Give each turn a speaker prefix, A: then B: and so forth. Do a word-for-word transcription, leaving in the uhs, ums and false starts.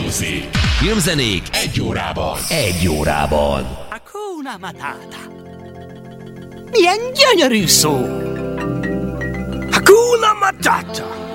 A: Music.
B: Filmzenék
A: Egy órában.
B: egy órában.
C: Hakuna Matata. Milyen gyönyörű szó! Hakuna Matata!